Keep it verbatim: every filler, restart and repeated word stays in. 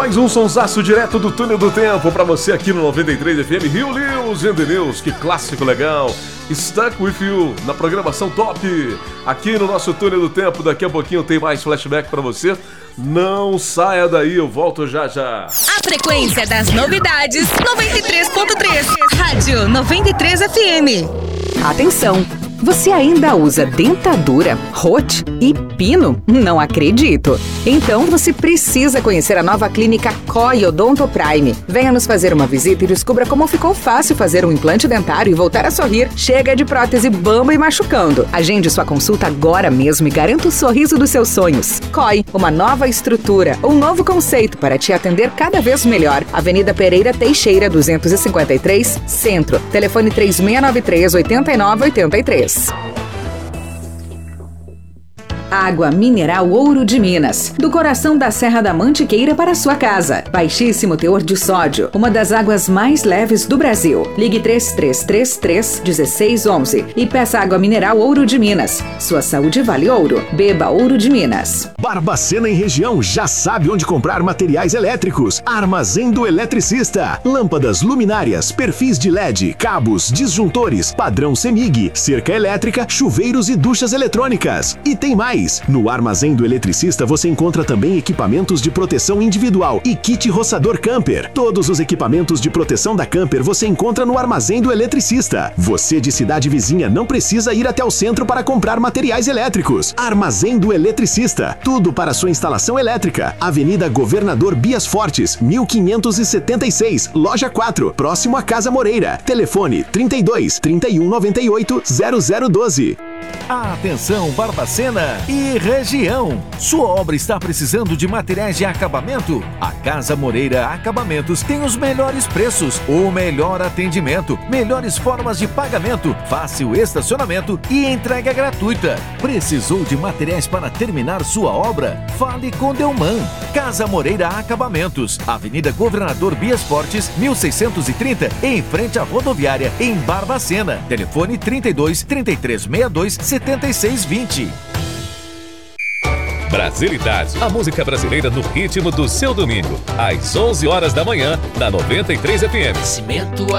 Mais um sonsaço direto do Túnel do Tempo pra você aqui no noventa e três F M. Rio News and the News, que clássico legal. Stuck With You, na programação top. Aqui no nosso Túnel do Tempo, daqui a pouquinho tem mais flashback pra você. Não saia daí, eu volto já já. A frequência das novidades, noventa e três ponto três. Rádio noventa e três F M. Atenção! Você ainda usa dentadura, rote e pino? Não acredito! Então você precisa conhecer a nova clínica C O I Odonto Prime. Venha nos fazer uma visita e descubra como ficou fácil fazer um implante dentário e voltar a sorrir. Chega de prótese bamba e machucando. Agende sua consulta agora mesmo e garanta o sorriso dos seus sonhos. C O I, uma nova estrutura, um novo conceito para te atender cada vez melhor. Avenida Pereira Teixeira, duzentos e cinquenta e três, Centro. Telefone três seis nove três, oito nove oito três. Água mineral Ouro de Minas, do coração da Serra da Mantiqueira para sua casa. Baixíssimo teor de sódio, uma das águas mais leves do Brasil. Ligue três três três três, um seis um um e peça água mineral Ouro de Minas. Sua saúde vale ouro. Beba Ouro de Minas. Barbacena e região já sabe onde comprar materiais elétricos. Armazém do Eletricista. Lâmpadas, luminárias, perfis de L E D, cabos, disjuntores, padrão CEMIG, cerca elétrica, chuveiros e duchas eletrônicas. E tem mais. No Armazém do Eletricista você encontra também equipamentos de proteção individual e kit roçador camper. Todos os equipamentos de proteção da camper você encontra no Armazém do Eletricista. Você de cidade vizinha não precisa ir até o centro para comprar materiais elétricos. Armazém do Eletricista. Tudo para sua instalação elétrica. Avenida Governador Bias Fortes, mil quinhentos e setenta e seis, Loja quatro, próximo à Casa Moreira. Telefone trinta e dois, trinta e um, noventa e oito, zero zero doze. Atenção Barbacena e região! Sua obra está precisando de materiais de acabamento? A Casa Moreira Acabamentos tem os melhores preços, o melhor atendimento, melhores formas de pagamento, fácil estacionamento e entrega gratuita. Precisou de materiais para terminar sua obra? Fale com Delman. Casa Moreira Acabamentos, Avenida Governador Bias Fortes, mil seiscentos e trinta, em frente à rodoviária, em Barbacena. Telefone trinta e dois, trinta e três, sessenta e dois, setenta e seis, vinte. Brasilidade, a música brasileira no ritmo do seu domingo, às onze horas da manhã, na noventa e três F M. Cimento